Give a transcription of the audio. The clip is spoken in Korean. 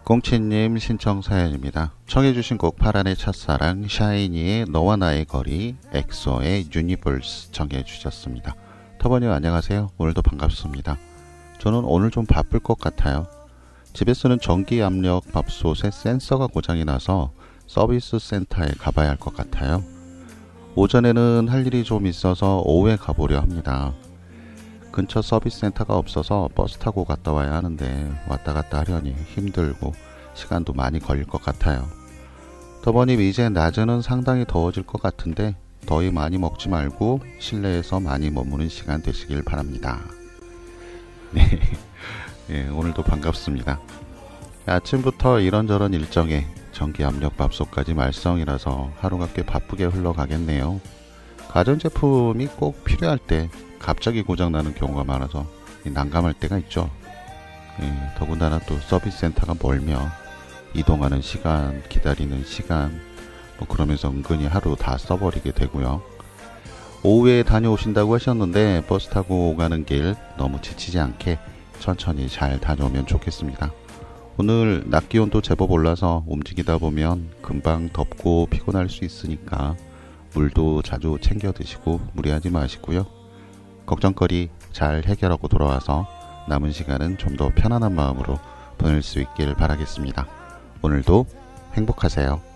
꽁치님 신청 사연입니다. 청해주신 곡 파란의 첫사랑, 샤이니의 너와 나의 거리, 엑소의 유니버스 청해주셨습니다. 터버님 안녕하세요. 오늘도 반갑습니다. 저는 오늘 좀 바쁠 것 같아요. 집에 쓰는 전기 압력 밥솥에 센서가 고장이 나서 서비스 센터에 가봐야 할 것 같아요. 오전에는 할 일이 좀 있어서 오후에 가보려 합니다. 근처 서비스 센터가 없어서 버스 타고 갔다 와야 하는데 왔다 갔다 하려니 힘들고 시간도 많이 걸릴 것 같아요. 터버님 이제 낮에는 상당히 더워질 것 같은데 더위 많이 먹지 말고 실내에서 많이 머무는 시간 되시길 바랍니다. 네, 네, 오늘도 반갑습니다. 아침부터 이런저런 일정에 전기압력밥솥까지 말썽이라서 하루가 꽤 바쁘게 흘러가겠네요. 가전제품이 꼭 필요할 때 갑자기 고장나는 경우가 많아서 난감할 때가 있죠. 더군다나 또 서비스 센터가 멀며 이동하는 시간, 기다리는 시간 그러면서 은근히 하루 다 써버리게 되고요. 오후에 다녀오신다고 하셨는데 버스 타고 오가는 길 너무 지치지 않게 천천히 잘 다녀오면 좋겠습니다. 오늘 낮 기온도 제법 올라서 움직이다 보면 금방 덥고 피곤할 수 있으니까 물도 자주 챙겨 드시고 무리하지 마시고요. 걱정거리 잘 해결하고 돌아와서 남은 시간은 좀 더 편안한 마음으로 보낼 수 있길 바라겠습니다. 오늘도 행복하세요.